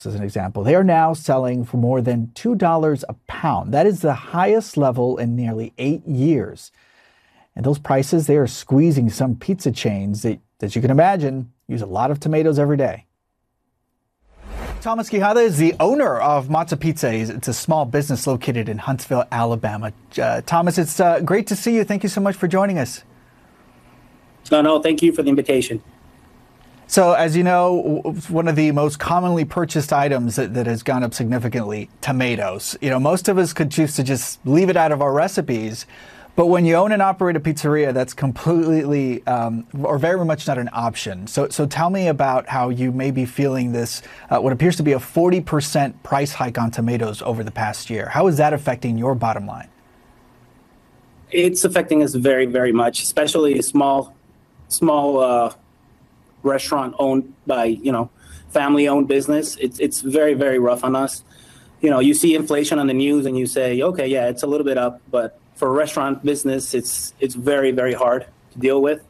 as an example, they are now selling for more than $2 a pound. That is the highest level in nearly 8 years. And those prices, they are squeezing some pizza chains that you can imagine use a lot of tomatoes every day. Thomas Quijada is the owner of Mazza Pizza. It's a small business located in Huntsville, Alabama. Thomas, it's great to see you. Thank you so much for joining us. No, thank you for the invitation. So, as you know, one of the most commonly purchased items that has gone up significantly, tomatoes. You know, most of us could choose to just leave it out of our recipes. But when you own and operate a pizzeria, that's completely or very much not an option. So tell me about how you may be feeling this, what appears to be a 40% price hike on tomatoes over the past year. How is that affecting your bottom line? It's affecting us very, very much, especially a small restaurant owned by, family-owned business. It's very, very rough on us. You see inflation on the news and you say, okay, yeah, it's a little bit up, but for a restaurant business, it's very, very hard to deal with.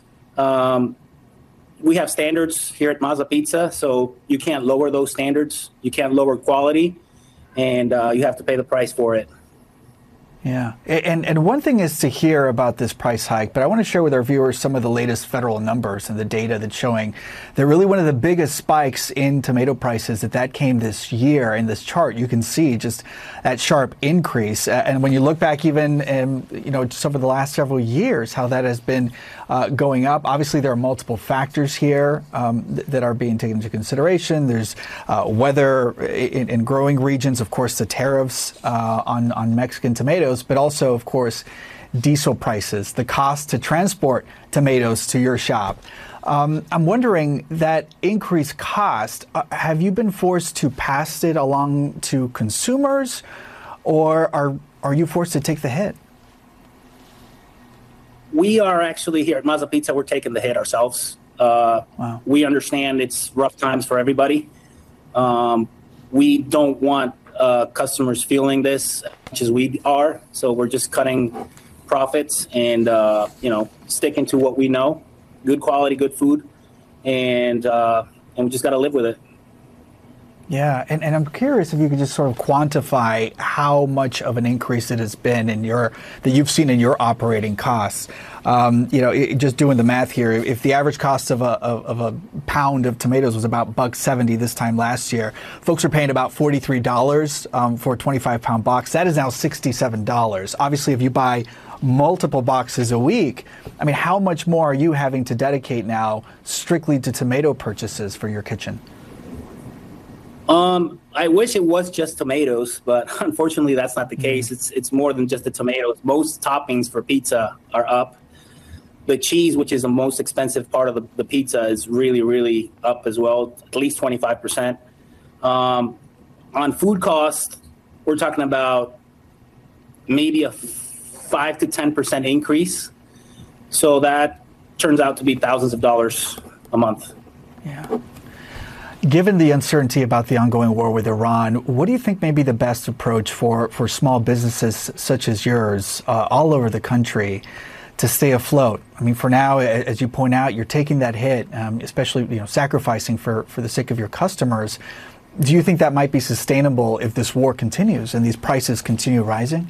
We have standards here at Mazza Pizza, so you can't lower those standards. You can't lower quality, and you have to pay the price for it. Yeah, and one thing is to hear about this price hike, but I want to share with our viewers some of the latest federal numbers and the data that's showing that really one of the biggest spikes in tomato prices that came this year. In this chart, you can see just that sharp increase. And when you look back even, just over the last several years, how that has been going up. Obviously, there are multiple factors here that are being taken into consideration. There's weather in growing regions, of course, the tariffs on Mexican tomatoes, but also, of course, diesel prices, the cost to transport tomatoes to your shop. I'm wondering, that increased cost, have you been forced to pass it along to consumers, or are you forced to take the hit? We are actually here at Mazza Pizza, we're taking the hit ourselves. Wow. We understand it's rough times for everybody. We don't want customers feeling this as much as we are, so we're just cutting profits and sticking to what we know: good quality, good food, and we just got to live with it. Yeah, and I'm curious if you could just sort of quantify how much of an increase it has been that you've seen in your operating costs. Just doing the math here, if the average cost of a pound of tomatoes was about $1.70 this time last year, folks are paying about $43 for a 25-pound box. That is now $67. Obviously, if you buy multiple boxes a week, I mean, how much more are you having to dedicate now strictly to tomato purchases for your kitchen? I wish it was just tomatoes, but unfortunately that's not the case. It's more than just the tomatoes. Most toppings for pizza are up. The cheese, which is the most expensive part of the pizza, is really, really up as well, at least 25%. On food cost, we're talking about maybe a 5 to 10% increase. So that turns out to be thousands of dollars a month. Yeah. Given the uncertainty about the ongoing war with Iran, what do you think may be the best approach for small businesses such as yours all over the country to stay afloat? I mean, for now, as you point out, you're taking that hit, especially sacrificing for the sake of your customers. Do you think that might be sustainable if this war continues and these prices continue rising?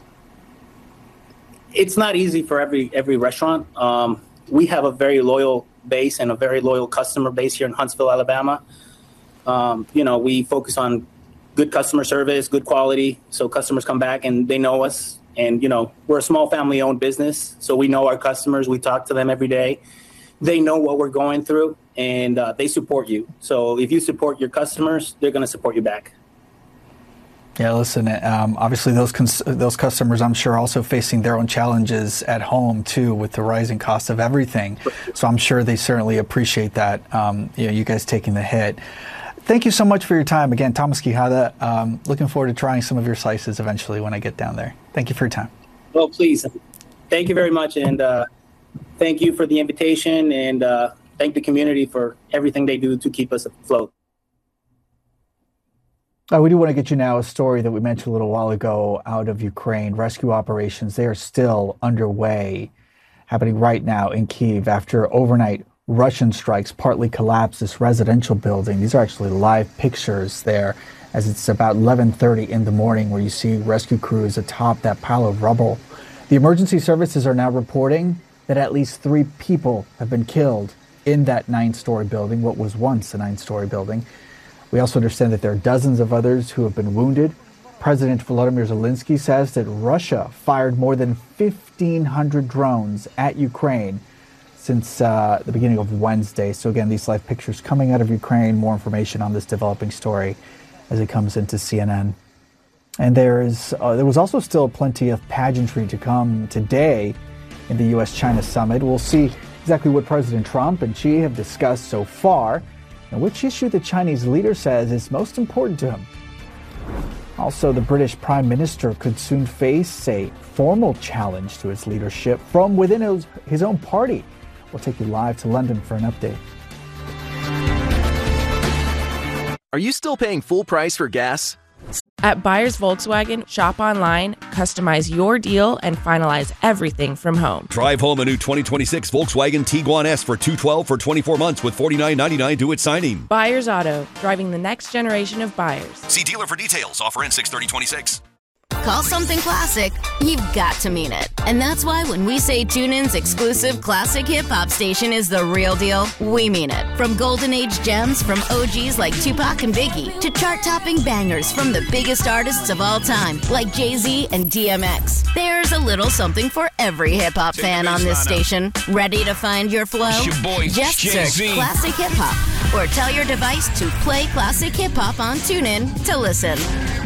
It's not easy for every restaurant. We have a very loyal base and a very loyal customer base here in Huntsville, Alabama. We focus on good customer service, good quality, so customers come back and they know us. And, we're a small family-owned business, so we know our customers. We talk to them every day. They know what we're going through, and they support you. So if you support your customers, they're going to support you back. Yeah, listen, obviously those customers, I'm sure, also facing their own challenges at home, too, with the rising cost of everything. So I'm sure they certainly appreciate that, you guys taking the hit. Thank you so much for your time. Again, Thomas Quijada, looking forward to trying some of your slices eventually when I get down there. Thank you for your time. Well, please. Thank you very much. And thank you for the invitation. And thank the community for everything they do to keep us afloat. We do want to get you now a story that we mentioned a little while ago out of Ukraine. Rescue operations, they are still underway, happening right now in Kyiv after overnight Russian strikes partly collapsed this residential building. These are actually live pictures there as it's about 11:30 in the morning where you see rescue crews atop that pile of rubble. The emergency services are now reporting that at least 3 people have been killed in that 9-story building, what was once a 9-story building. We also understand that there are dozens of others who have been wounded. President Volodymyr Zelensky says that Russia fired more than 1,500 drones at Ukraine since the beginning of Wednesday. So again, these live pictures coming out of Ukraine, more information on this developing story as it comes into CNN. And there was also still plenty of pageantry to come today in the U.S.-China summit. We'll see exactly what President Trump and Xi have discussed so far and which issue the Chinese leader says is most important to him. Also, the British Prime Minister could soon face a formal challenge to his leadership from within his own party. We'll take you live to London for an update. Are you still paying full price for gas? At Buyers Volkswagen, shop online, customize your deal, and finalize everything from home. Drive home a new 2026 Volkswagen Tiguan S for $212 for 24 months with $49.99 due at signing. Buyers Auto, driving the next generation of buyers. See dealer for details. Offer ends 6/30/26. Call something classic, you've got to mean it. And that's why when we say TuneIn's exclusive classic hip-hop station is the real deal, we mean it. From golden age gems from OGs like Tupac and Biggie to chart-topping bangers from the biggest artists of all time like Jay-Z and DMX. There's a little something for every hip-hop fan on this station. Ready to find your flow? Just search Classic Hip-Hop or tell your device to play Classic Hip-Hop on TuneIn to listen.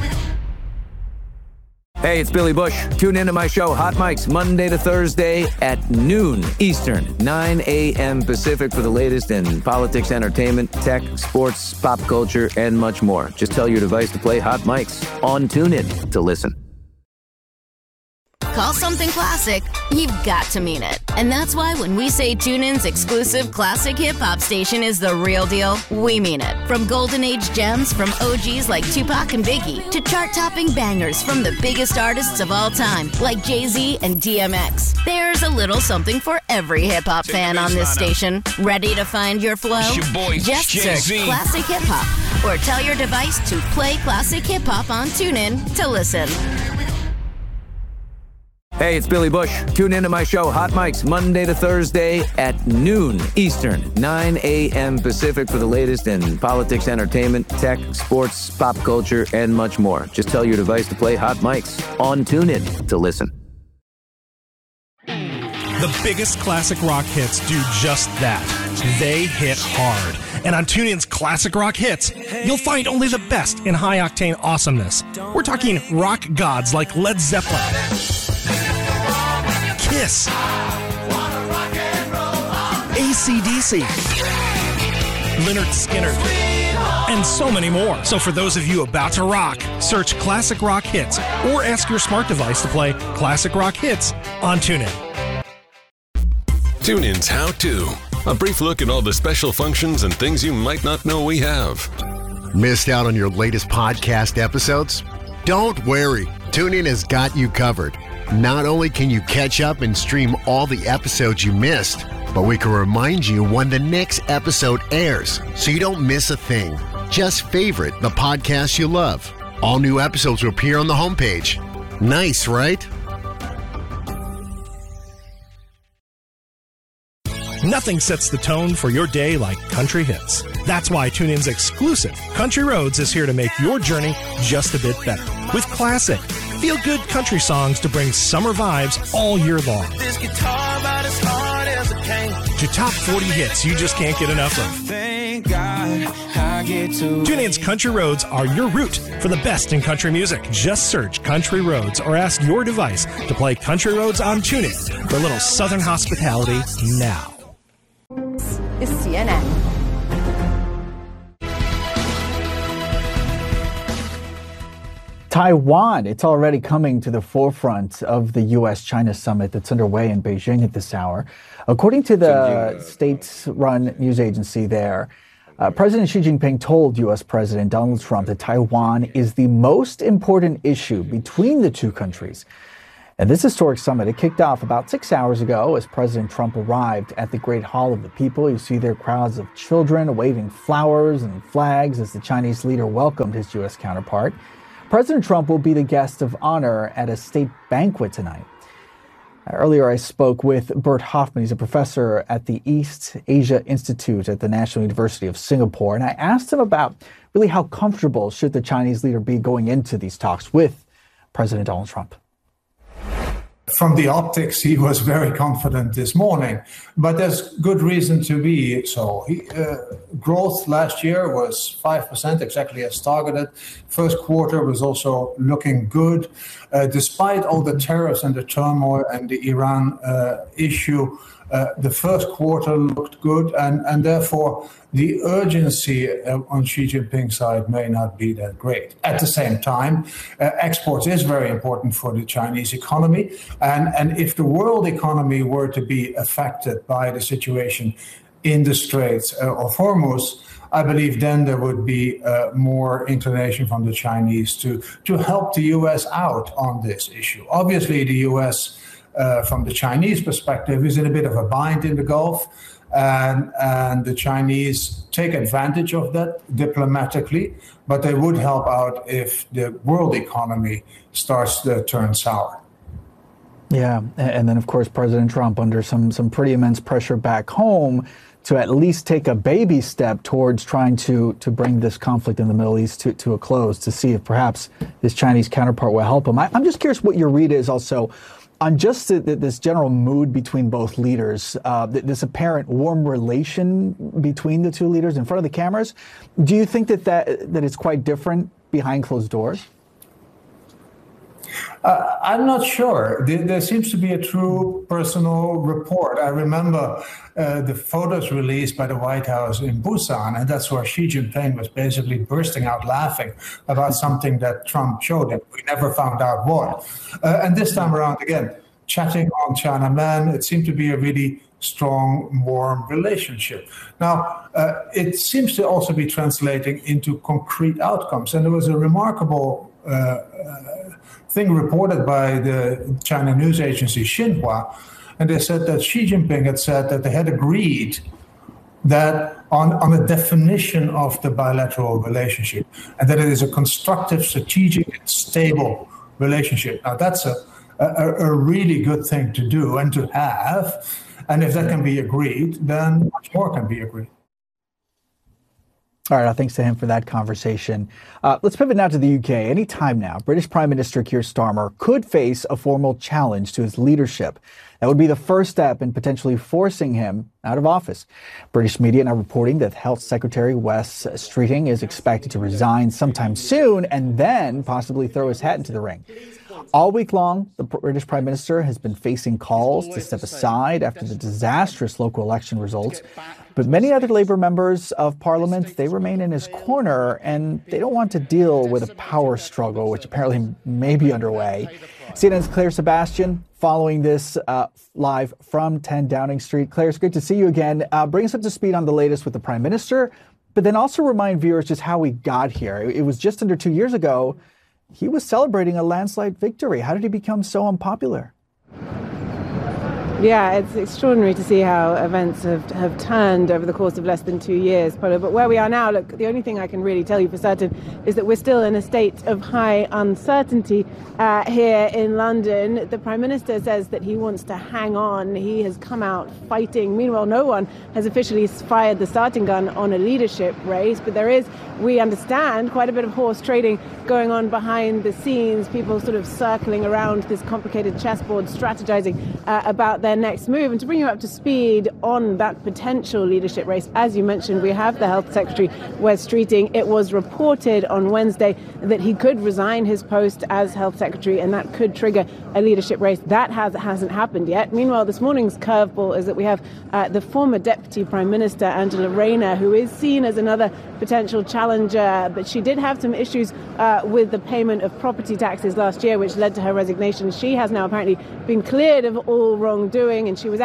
Hey, it's Billy Bush. Tune into my show, Hot Mics, Monday to Thursday at noon Eastern, 9 a.m. Pacific for the latest in politics, entertainment, tech, sports, pop culture, and much more. Just tell your device to play Hot Mics on TuneIn to listen. Call something classic, you've got to mean it. And that's why when we say TuneIn's exclusive classic hip-hop station is the real deal, we mean it. From golden age gems from OGs like Tupac and Biggie to chart-topping bangers from the biggest artists of all time like Jay-Z and DMX. There's a little something for every hip-hop fan on this station. Ready to find your flow? Just search Classic Hip-Hop or tell your device to play Classic Hip-Hop on TuneIn to listen. Hey, it's Billy Bush. Tune into my show, Hot Mics, Monday to Thursday at noon Eastern, 9 a.m. Pacific for the latest in politics, entertainment, tech, sports, pop culture, and much more. Just tell your device to play Hot Mics on TuneIn to listen. The biggest classic rock hits do just that. They hit hard. And on TuneIn's Classic Rock Hits, you'll find only the best in high-octane awesomeness. We're talking rock gods like Led Zeppelin, Kiss, AC/DC, Lynyrd Skynyrd, and so many more. So for those of you about to rock, search Classic Rock Hits or ask your smart device to play Classic Rock Hits on TuneIn. TuneIn's How To. A brief look at all the special functions and things you might not know we have. Missed out on your latest podcast episodes? Don't worry. TuneIn has got you covered. Not only can you catch up and stream all the episodes you missed, but we can remind you when the next episode airs so you don't miss a thing. Just favorite the podcast you love. All new episodes will appear on the homepage. Nice, right? Nothing sets the tone for your day like country hits. That's why TuneIn's exclusive Country Roads is here to make your journey just a bit better. With classic, feel-good country songs to bring summer vibes all year long. This guitar about as hard as it came. To top 40 hits you just can't get enough of. Thank God I get to. TuneIn's Country Roads are your route for the best in country music. Just search Country Roads or ask your device to play Country Roads on TuneIn for a little Southern hospitality now. Is CNN. Taiwan, it's already coming to the forefront of the U.S.-China summit that's underway in Beijing at this hour. According to the state-run news agency there, President Xi Jinping told U.S. President Donald Trump that Taiwan is the most important issue between the two countries. And this historic summit, it kicked off about 6 hours ago as President Trump arrived at the Great Hall of the People. You see there crowds of children waving flowers and flags as the Chinese leader welcomed his U.S. counterpart. President Trump will be the guest of honor at a state banquet tonight. Earlier, I spoke with Bert Hoffman. He's a professor at the East Asia Institute at the National University of Singapore. And I asked him about really how comfortable should the Chinese leader be going into these talks with President Donald Trump. From the optics, he was very confident this morning, but there's good reason to be so. Growth last year was 5%, exactly as targeted. First quarter was also looking good. Despite all the tariffs and the turmoil and the Iran issue, the first quarter looked good, and therefore the urgency on Xi Jinping's side may not be that great. At the same time, exports is very important for the Chinese economy, and if the world economy were to be affected by the situation in the Straits of Hormuz, I believe then there would be more inclination from the Chinese to help the U.S. out on this issue. Obviously, the U.S., from the Chinese perspective, is in a bit of a bind in the Gulf, and the Chinese take advantage of that diplomatically, but they would help out if the world economy starts to turn sour. Yeah, and then, of course, President Trump under some pretty immense pressure back home to at least take a baby step towards trying to bring this conflict in the Middle East to a close, to see if perhaps his Chinese counterpart will help him. I'm just curious what your read is also on just this general mood between both leaders, this apparent warm relation between the two leaders in front of the cameras. Do you think that it's quite different behind closed doors? I'm not sure. There seems to be a true personal rapport. I remember the photos released by the White House in Busan, and that's where Xi Jinping was basically bursting out laughing about something that Trump showed him. We never found out what. And this time around, again, chatting on Tiananmen, it seemed to be a really strong, warm relationship. Now, it seems to also be translating into concrete outcomes. And there was a remarkable thing reported by the China news agency Xinhua, and they said that Xi Jinping had said that they had agreed that on a definition of the bilateral relationship, and that it is a constructive, strategic, and stable relationship. Now, that's a really good thing to do and to have, and if that can be agreed, then much more can be agreed. All right, thanks to him for that conversation. Let's pivot now to the UK. Any time now, British Prime Minister Keir Starmer could face a formal challenge to his leadership. That would be the first step in potentially forcing him out of office. British media now reporting that Health Secretary Wes Streeting is expected to resign sometime soon and then possibly throw his hat into the ring. All week long, the British Prime Minister has been facing calls to step aside after the disastrous local election results. But many other Labour members of Parliament, they remain in his corner, and they don't want to deal with a power struggle, which apparently may be underway. CNN's Claire Sebastian following this live from 10 Downing Street. Claire, it's great to see you again. Bring us up to speed on the latest with the Prime Minister, but then also remind viewers just how we got here. It was just under 2 years ago. He was celebrating a landslide victory. How did he become so unpopular? Yeah, it's extraordinary to see how events have turned over the course of less than 2 years, Polo. But where we are now, look, the only thing I can really tell you for certain is that we're still in a state of high uncertainty here in London. The Prime Minister says that he wants to hang on. He has come out fighting. Meanwhile, no one has officially fired the starting gun on a leadership race. But there is, we understand, quite a bit of horse trading going on behind the scenes. People sort of circling around this complicated chessboard, strategizing about their next move. And to bring you up to speed on that potential leadership race, as you mentioned, we have the Health Secretary, Wes Streeting. It was reported on Wednesday that he could resign his post as Health Secretary, and that could trigger a leadership race. That hasn't happened yet. Meanwhile, this morning's curveball is that we have the former Deputy Prime Minister, Angela Rayner, who is seen as another potential challenger, but she did have some issues with the payment of property taxes last year, which led to her resignation. She has now apparently been cleared of all wrongdoing, and she was out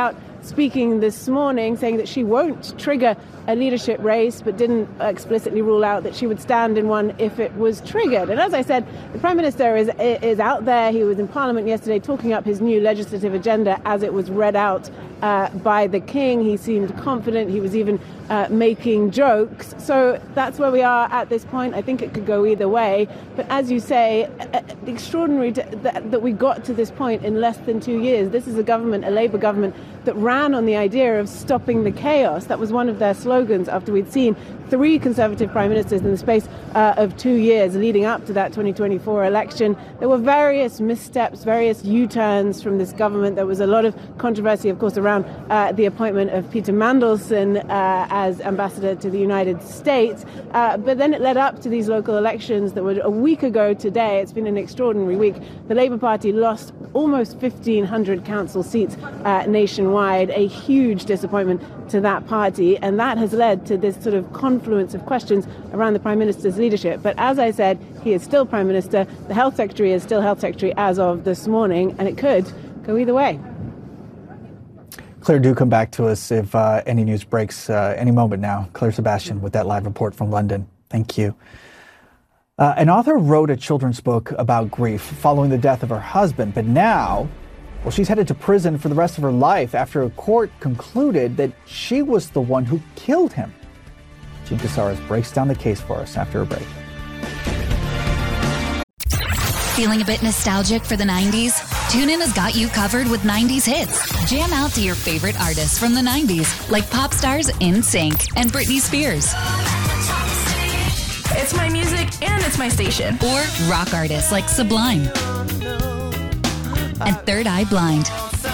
speaking this morning, saying that she won't trigger a leadership race, but didn't explicitly rule out that she would stand in one if it was triggered. And as I said, the Prime Minister is out there. He was in Parliament yesterday talking up his new legislative agenda as it was read out by the King. He seemed confident. He was even making jokes. So that's where we are at this point. I think it could go either way. But as you say, extraordinary that we got to this point in less than 2 years. This is a government, a Labour government, that ran on the idea of stopping the chaos. That was one of their slogans after we'd seen 3 Conservative prime ministers in the space of 2 years leading up to that 2024 election. There were various missteps, various U-turns from this government. There was a lot of controversy, of course, around the appointment of Peter Mandelson as ambassador to the United States. But then it led up to these local elections that were a week ago today. It's been an extraordinary week. The Labour Party lost almost 1,500 council seats nationwide, a huge disappointment to that party, and that has led to this sort of confluence of questions around the Prime Minister's leadership. But as I said, he is still Prime Minister. The Health Secretary is still Health Secretary as of this morning, and it could go either way. Claire, do come back to us if any news breaks any moment now. Claire Sebastian with that live report from London. Thank you. An author wrote a children's book about grief following the death of her husband, but now, well, she's headed to prison for the rest of her life after a court concluded that she was the one who killed him. Jean Casares breaks down the case for us after a break. Feeling a bit nostalgic for the 90s? TuneIn has got you covered with 90s hits. Jam out to your favorite artists from the 90s, like pop stars NSYNC and Britney Spears. It's my music and it's my station. Or rock artists like Sublime and Third Eye Blind.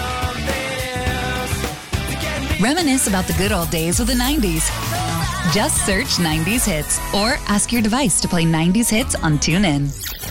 Reminisce about the good old days of the 90s. Just search 90s hits or ask your device to play 90s hits on TuneIn.